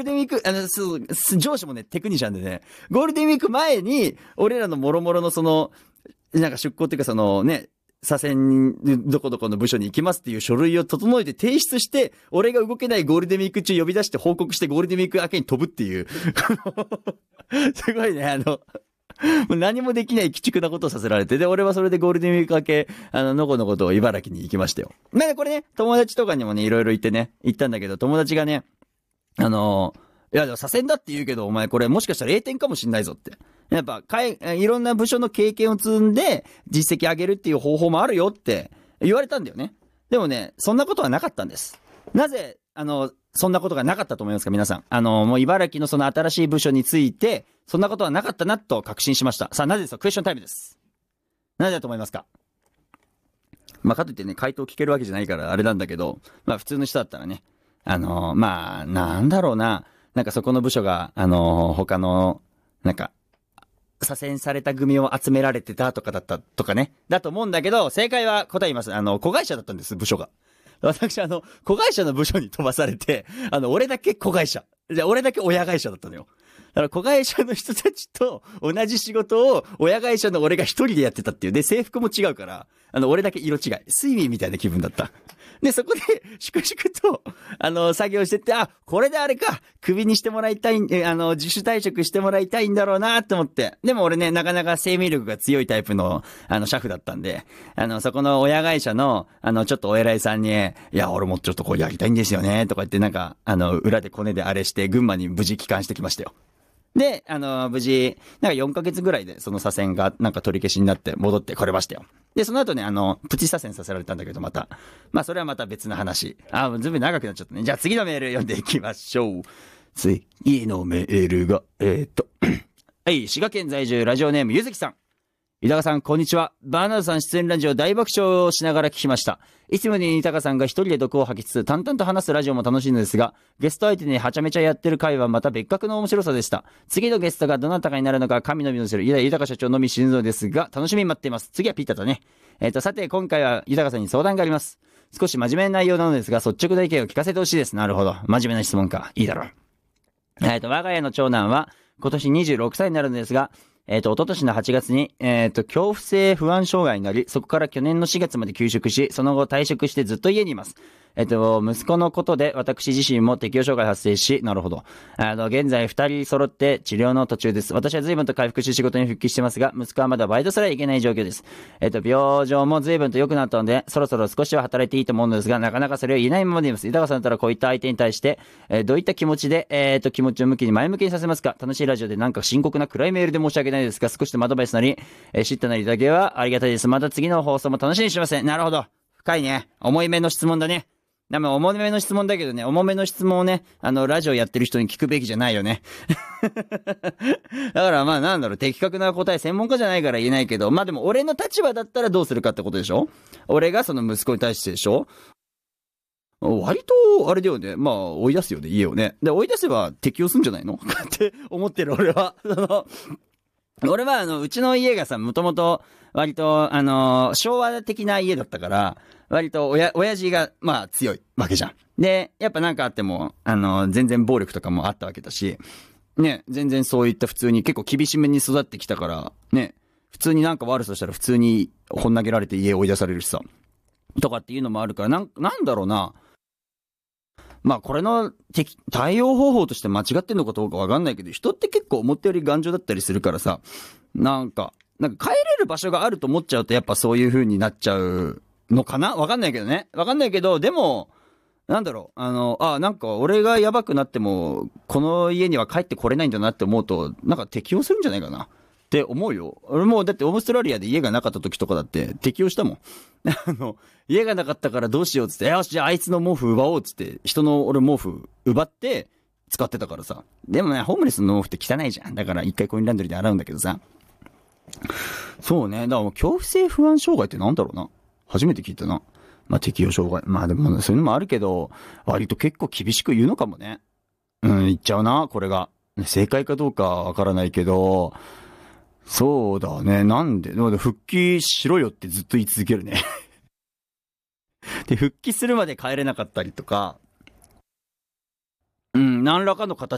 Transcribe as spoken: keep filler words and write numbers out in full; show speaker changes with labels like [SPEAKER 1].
[SPEAKER 1] デンウィーク、あの、す上司もね、テクニシャンでね、ゴールデンウィーク前に、俺らの諸々のその、なんか出向っていうかそのね、左遷どこどこの部署に行きますっていう書類を整えて提出して、俺が動けないゴールデンウィーク中呼び出して報告してゴールデンウィーク明けに飛ぶっていう。すごいね、あの、もう何もできない鬼畜なことをさせられて、で、俺はそれでゴールデンウィーク明け、あの、のこのことを茨城に行きましたよ。まあ、これね、友達とかにもね、いろいろ言ってね、言ったんだけど、友達がね、あのー、いや、でも左遷だって言うけど、お前これもしかしたら栄転かもしんないぞって。やっぱ、かい、いろんな部署の経験を積んで、実績上げるっていう方法もあるよって言われたんだよね。でもね、そんなことはなかったんです。なぜ、あの、そんなことがなかったと思いますか、皆さん。あの、もう茨城のその新しい部署について、そんなことはなかったなと確信しました。さあ、なぜですか？クエスチョンタイムです。なぜだと思いますか？まあ、かといってね、回答聞けるわけじゃないからあれなんだけど、まあ、普通の人だったらね、あの、まあ、なんだろうな、なんかそこの部署が、あの、他の、なんか、左遷された組を集められてたとかだったとかね。だと思うんだけど、正解は答え言います。あの、子会社だったんです、部署が。私、あの、子会社の部署に飛ばされて、あの、俺だけ子会社。じゃ俺だけ親会社だったのよ。だから子会社の人たちと同じ仕事を親会社の俺が一人でやってたっていう。で、制服も違うから、あの、俺だけ色違い。睡眠みたいな気分だった。で、そこで、粛々と、あの、作業してって、あ、これであれか、首にしてもらいたい、え、あの、自主退職してもらいたいんだろうなって思って。でも俺ね、なかなか生命力が強いタイプの、あの、社夫だったんで、あの、そこの親会社の、あの、ちょっとお偉いさんに、いや、俺もちょっとこうやりたいんですよね、とか言ってなんか、あの、裏でコネであれして、群馬に無事帰還してきましたよ。で、あの、無事、なんかよんかげつぐらいでその左遷がなんか取り消しになって戻ってこれましたよ。で、その後ね、あの、プチ左遷させられたんだけど、また。まあ、それはまた別の話。あ、ずいぶん長くなっちゃったね。じゃあ次のメール読んでいきましょう。次のメールが、えー、っと。はい、滋賀県在住、ラジオネームゆずきさん。豊さん、こんにちは。バーナードさん出演ラジオ大爆笑をしながら聞きました。いつもに豊さんが一人で毒を吐きつつ、淡々と話すラジオも楽しいのですが、ゲスト相手にはちゃめちゃやってる回はまた別格の面白さでした。次のゲストがどなたかになるのか、神のみの知る、豊社長のみ死ぬのですが、楽しみに待っています。次はピータだね。えっと、さて、今回は豊さんに相談があります。少し真面目な内容なのですが、率直な意見を聞かせてほしいです。なるほど。真面目な質問か。いいだろう。えっと、我が家の長男は、今年にじゅうろくさいになるのですが、えっと、一昨年のはちがつに、えっと、恐怖性不安障害になり、そこから去年のしがつまで休職し、その後退職してずっと家にいます。えっと、息子のことで私自身も適応障害発生し、なるほど。あの、現在二人揃って治療の途中です。私は随分と回復し仕事に復帰してますが、息子はまだバイトすらいけない状況です。えっと、病状も随分と良くなったので、そろそろ少しは働いていいと思うのですが、なかなかそれを言えないままでいます。豊さんだったらこういった相手に対して、えー、どういった気持ちで、えっと、気持ちを向きに前向きにさせますか？楽しいラジオでなんか深刻な暗いメールで申し訳ないですが、少しでもアドバイスなり、えー、知ったなりだけはありがたいです。また次の放送も楽しみにしてます。なるほど。深いね。重いめの質問だね。でも重めの質問だけどね、重めの質問をね、あの、ラジオやってる人に聞くべきじゃないよね。だからまあなんだろう、的確な答え、専門家じゃないから言えないけど、まあでも俺の立場だったらどうするかってことでしょ？俺がその息子に対してでしょ？割と、あれだよね。まあ、追い出すよね、家をね。で、追い出せば適用すんじゃないのって思ってる俺は。その、俺はあの、うちの家がさ、もともと、割と、あのー、昭和的な家だったから、割と、おや、親父が、まあ、強いわけじゃん。で、やっぱなんかあっても、あのー、全然暴力とかもあったわけだし、ね、全然そういった普通に結構厳しめに育ってきたから、ね、普通になんか悪さしたら普通にほん投げられて家追い出されるしさ、とかっていうのもあるから、なん、なんだろうな。まあこれの対応方法として間違ってんのかどうかわかんないけど、人って結構思ったより頑丈だったりするからさ、なんか、なんか帰れる場所があると思っちゃうとやっぱそういう風になっちゃうのかな？わかんないけどね。わかんないけど、でも、なんだろう、あの、あ、なんか俺がやばくなっても、この家には帰ってこれないんだなって思うと、なんか適応するんじゃないかなって思うよ。俺もだってオーストラリアで家がなかった時とかだって適応したもん。あの、家がなかったからどうしようっつって、よし、じゃああいつの毛布奪おうっつって、人の俺毛布奪って使ってたからさ。でもね、ホームレスの毛布って汚いじゃん。だから一回コインランドリーで洗うんだけどさ。そうね。だから恐怖性不安障害ってなんだろうな。初めて聞いたな。まあ、適応障害。まあでも、そういうのもあるけど、割と結構厳しく言うのかもね。うん、言っちゃうな、これが。正解かどうかわからないけど、そうだね。なんで、でも復帰しろよってずっと言い続けるね。で、復帰するまで帰れなかったりとか、うん、何らかの形